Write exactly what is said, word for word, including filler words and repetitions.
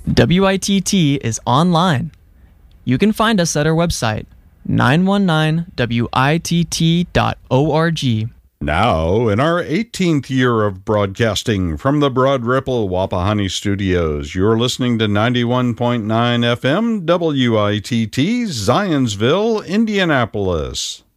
W I T T is online. You can find us at our website, nine one nine W I T T dot org. Now, in our eighteenth year of broadcasting from the Broad Ripple Wapahani Studios, you're listening to ninety-one point nine F M W I T T, Zionsville, Indianapolis.